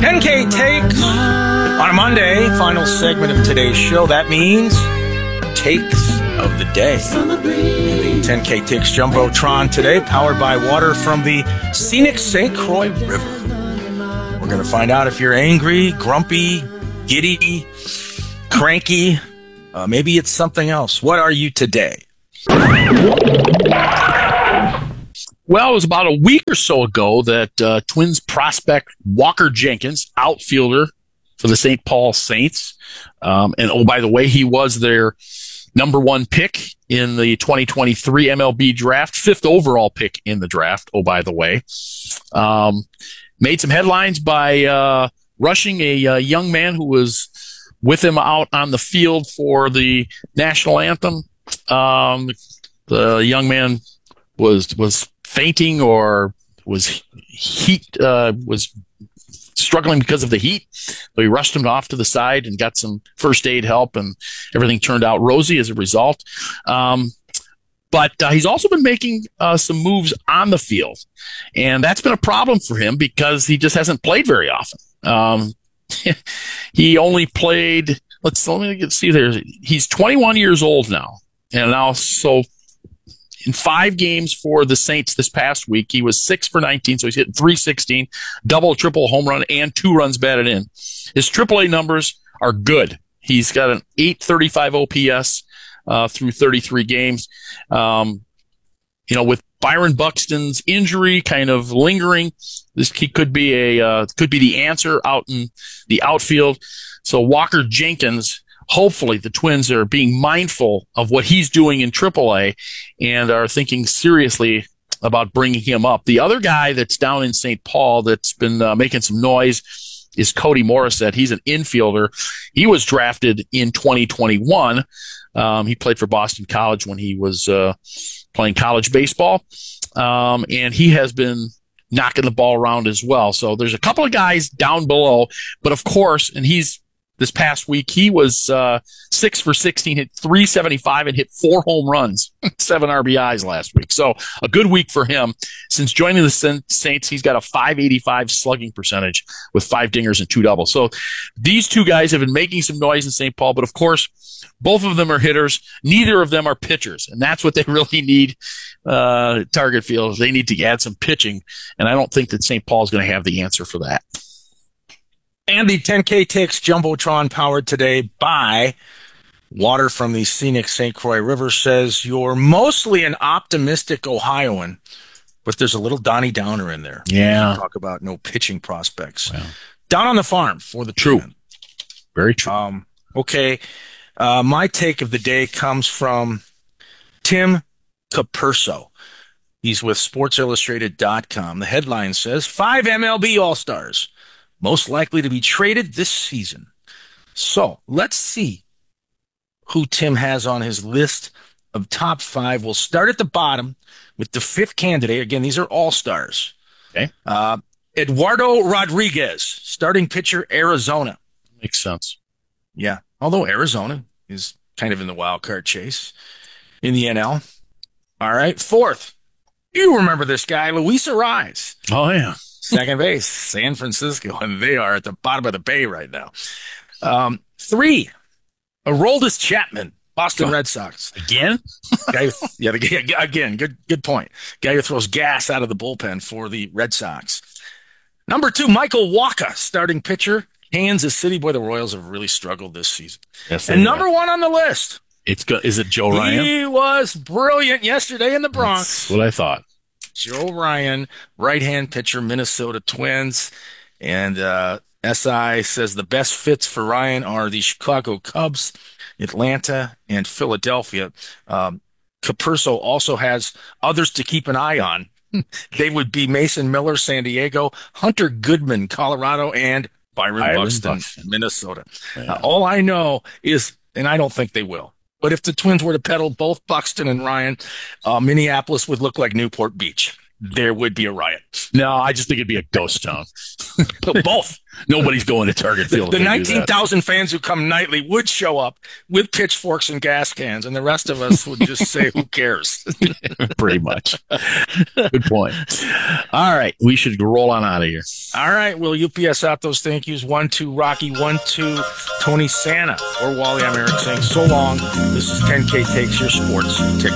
10K takes on a Monday, final segment of today's show. That means takes of the day. The 10K takes Jumbotron today, powered by water from the scenic St. Croix River. We're going to find out if you're angry, grumpy, giddy, cranky. Maybe it's something else. What are you today? Well, it was about a week or so ago that Twins prospect Walker Jenkins, outfielder for the St. Paul Saints, and oh, by the way, he was their number one pick in the 2023 MLB draft, fifth overall pick in the draft, oh, by the way. Made some headlines by rushing a young man who was with him out on the field for the national anthem. The young man was fainting or was struggling because of the heat. So we rushed him off to the side and got some first aid help, and everything turned out rosy as a result. But he's also been making some moves on the field, and that's been a problem for him because he just hasn't played very often. He only played, let me see there. He's 21 years old now, so in 5 games for the Saints this past week, he was 6 for 19, so he's hitting .316, double, triple, home run, and 2 runs batted in. His AAA numbers are good. He's got an .835 OPS through 33 games. With Byron Buxton's injury kind of lingering, he could be the answer out in the outfield. So Walker Jenkins, hopefully the Twins are being mindful of what he's doing in AAA and are thinking seriously about bringing him up. The other guy that's down in St. Paul that's been making some noise is Cody Morissette. He's an infielder. He was drafted in 2021. He played for Boston College when he was playing college baseball, and he has been knocking the ball around as well. So there's a couple of guys down below, but of course, and this past week, he was 6 for 16, hit .375, and hit 4 home runs, 7 RBIs last week. So a good week for him. Since joining the Saints, he's got a .585 slugging percentage with 5 dingers and 2 doubles. So these two guys have been making some noise in St. Paul, but of course, both of them are hitters. Neither of them are pitchers, and that's what they really need. Target Field, they need to add some pitching, and I don't think that St. Paul is going to have the answer for that. And the 10K takes Jumbotron, powered today by water from the scenic St. Croix River, says you're mostly an optimistic Ohioan, but there's a little Donnie Downer in there. Yeah. Talk about no pitching prospects. Wow. Down on the farm for the True. Twins. Very true. Okay. My take of the day comes from Tim Capurso. He's with SportsIllustrated.com. The headline says 5 MLB All-Stars most likely to be traded this season. So let's see who Tim has on his list of top 5. We'll start at the bottom with the 5th candidate. Again, these are all-stars. Okay. Eduardo Rodriguez, starting pitcher, Arizona. Makes sense. Yeah. Although Arizona is kind of in the wild card chase in the NL. All right. 4th. You remember this guy, Luis Arraez. Oh, yeah. Second base, San Francisco, and they are at the bottom of the bay right now. 3, Aroldis Chapman, Boston Red Sox. Again? Again, good point. Guy who throws gas out of the bullpen for the Red Sox. Number 2, Michael Wacha, starting pitcher, Kansas City. Boy, the Royals have really struggled this season. Yes, and number 1 on the list. Is it Joe Ryan? He was brilliant yesterday in the Bronx. That's what I thought. Joe Ryan, right-hand pitcher, Minnesota Twins. And SI says the best fits for Ryan are the Chicago Cubs, Atlanta, and Philadelphia. Capurso also has others to keep an eye on. They would be Mason Miller, San Diego, Hunter Goodman, Colorado, and Byron Buxton, Minnesota. Yeah. All I know is, and I don't think they will, but if the Twins were to peddle both Buxton and Ryan, Minneapolis would look like Newport Beach. there would be a riot. No, I just think it'd be a ghost town. Both. Nobody's going to Target Field. The 19,000 fans who come nightly would show up with pitchforks and gas cans, and the rest of us would just say, who cares? Pretty much. Good point. All right. We should roll on out of here. All right. We'll UPS out those thank yous. 1-2 Rocky, 1-2 Tony Santa. For Wally, I'm Eric saying so long. This is 10K Takes Your Sports Ticket.